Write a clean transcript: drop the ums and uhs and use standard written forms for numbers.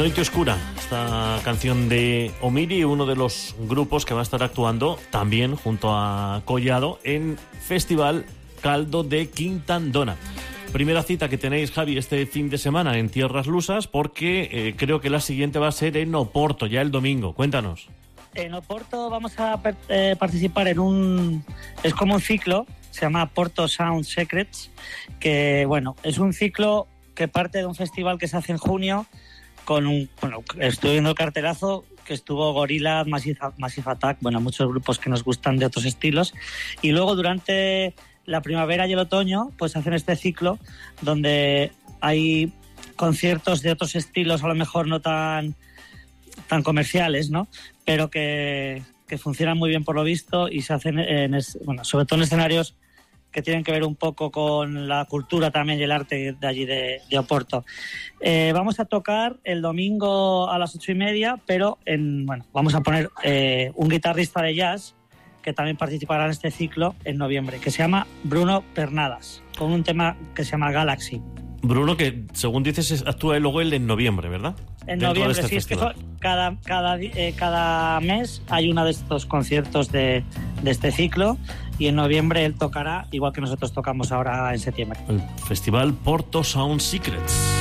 Noite Oscura, esta canción de Omiri, uno de los grupos que va a estar actuando también junto a Collado en Festival Caldo de Quintandona. Primera cita que tenéis, Javi, este fin de semana en Tierras Lusas, porque creo que la siguiente va a ser en Oporto, ya el domingo. Cuéntanos. En Oporto vamos a participar en un... Es como un ciclo, se llama Porto Sound Secrets, que, bueno, es un ciclo que parte de un festival que se hace en junio con un... Bueno, estoy viendo el cartelazo, que estuvo Gorillaz, Massive Attack, bueno, muchos grupos que nos gustan de otros estilos. Y luego durante la primavera y el otoño, pues hacen este ciclo donde hay conciertos de otros estilos, a lo mejor no tan comerciales, ¿no? Pero que funcionan muy bien por lo visto y se hacen sobre todo en escenarios que tienen que ver un poco con la cultura también y el arte de allí de Oporto. Vamos a tocar el domingo a las 8:30, pero vamos a poner un guitarrista de jazz que también participará en este ciclo en noviembre, que se llama Bruno Pernadas, con un tema que se llama Galaxy. Bruno, que según dices actúa luego el en noviembre, ¿verdad? En noviembre, sí, festival. Es que cada mes hay uno de estos conciertos de este ciclo y en noviembre él tocará, igual que nosotros tocamos ahora en septiembre. El Festival Porto Sound Secrets.